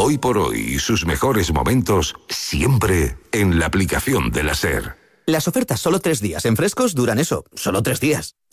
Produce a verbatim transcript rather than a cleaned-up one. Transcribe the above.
Hoy por hoy y sus mejores momentos siempre en la aplicación de la SER. Las ofertas solo tres días en Frescos duran eso, solo tres días.